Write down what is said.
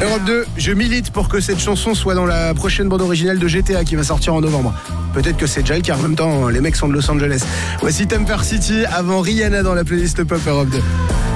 Europe 2, je milite pour que cette chanson soit dans la prochaine bande originale de GTA qui va sortir en novembre. Peut-être que c'est déjà le cas, en même temps, les mecs sont de Los Angeles. Voici Temper City avant Rihanna dans la playlist Pop Europe 2.